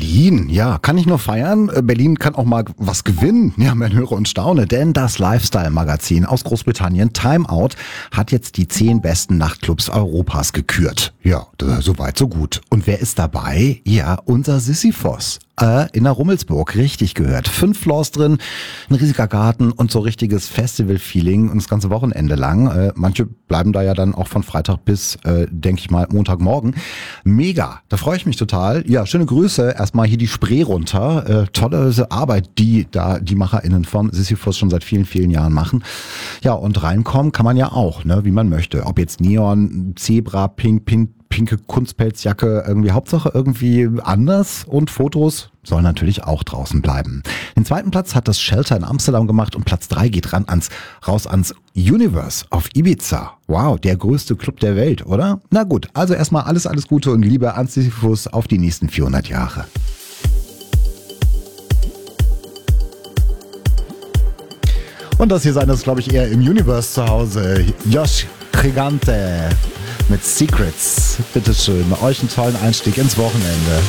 Berlin, ja, kann ich nur feiern. Berlin kann auch mal was gewinnen. Ja, man höre und staune, denn das Lifestyle-Magazin aus Großbritannien, Time Out, hat jetzt die 10 besten Nachtclubs Europas gekürt. Ja, so weit, so gut. Und wer ist dabei? Ja, unser Sisyphos. In der Rummelsburg, richtig gehört. 5 Floors drin, ein riesiger Garten und so richtiges Festival-Feeling und das ganze Wochenende lang. Manche bleiben da ja dann auch von Freitag bis, denke ich mal, Montagmorgen. Mega, da freue ich mich total. Ja, schöne Grüße. Erstmal hier die Spree runter. Tolle Arbeit, die da die MacherInnen vom Sisyphos schon seit vielen, vielen Jahren machen. Ja, und reinkommen kann man ja auch, ne, wie man möchte. Ob jetzt Neon, Zebra, pinke Kunstpelzjacke, irgendwie Hauptsache irgendwie anders und Fotos sollen natürlich auch draußen bleiben. Den zweiten Platz hat das Shelter in Amsterdam gemacht und Platz 3 geht raus ans Universe auf Ibiza. Wow, der größte Club der Welt, oder? Na gut, also erstmal alles Gute und Liebe an Sisyphos auf die nächsten 400 Jahre. Und das hier sein, das ist, glaube ich, eher im Universe zu Hause. Josh Gigante mit Secrets. Bitteschön, euch einen tollen Einstieg ins Wochenende.